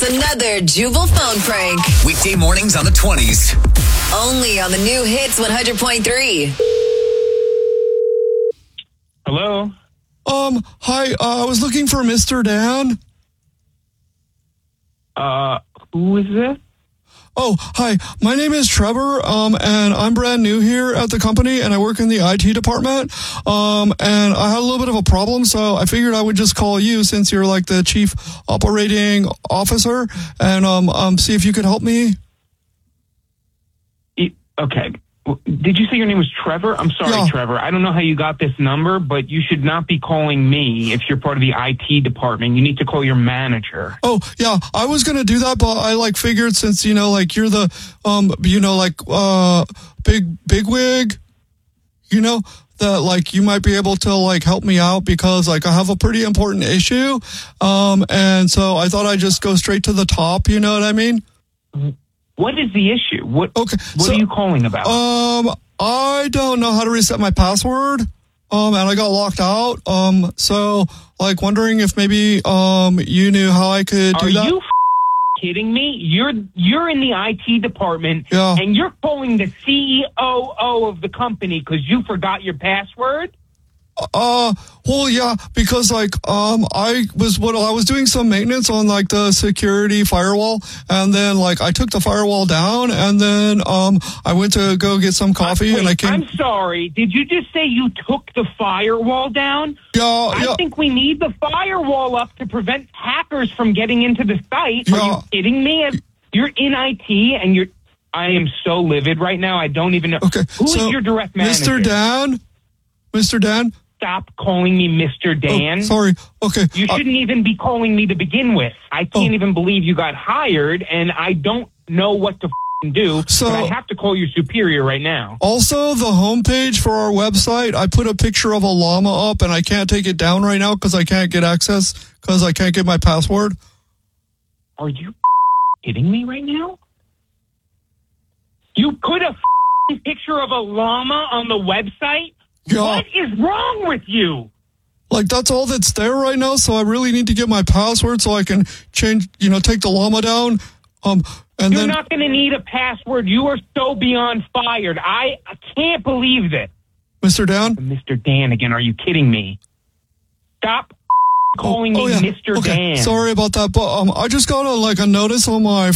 It's another Jubal phone prank. Weekday mornings on the 20s. Only on the new Hits 100.3. Hello? Hi, I was looking for Mr. Dan. Who is this? Oh, hi, my name is Trevor, and I'm brand new here at the company, and I work in the IT department, and I had a little bit of a problem, so I figured I would just call you since you're like the chief operating officer, and, see if you could help me. Okay. Did you say your name was Trevor? I'm sorry, Yeah. Trevor. I don't know how you got this number, but you should not be calling me if you're part of the IT department. You need to call your manager. Oh, yeah, I was gonna do that, but I figured since, you're the, bigwig, that you might be able to help me out because I have a pretty important issue. And so I thought I'd just go straight to the top, you know what I mean? What is the issue? What are you calling about? I don't know how to reset my password. And I got locked out. So wondering if maybe you knew how I could do that. Are you kidding me? You're in the IT department, Yeah. and you're calling the CEO of the company because you forgot your password? Well, yeah, because I was doing some maintenance on the security firewall, and then I took the firewall down, and then I went to go get some coffee, and I came. I'm sorry. Did you just say you took the firewall down? Yeah, I think we need the firewall up to prevent hackers from getting into the site. Yeah. Are you kidding me? You're in IT, and I am so livid right now. I don't even know. Okay, Who is your direct manager? Mr. Dan. Stop calling me Mr. Dan. Oh, sorry. Okay. You shouldn't even be calling me to begin with. I can't even believe you got hired, and I don't know what to do, So- but I have to call your superior right now. Also, the homepage for our website, I put a picture of a llama up, and I can't take it down right now because I can't get access because I can't get my password. Are you kidding me right now? You put a picture of a llama on the website? Yeah. What is wrong with you? That's all that's there right now, so I really need to get my password so I can change, take the llama down. You're not going to need a password. You are so beyond fired. I can't believe this. Mr. Dan? Mr. Dan again. Are you kidding me? Stop calling me yeah. Mr. Okay. Dan. Sorry about that, but I just got a notice on my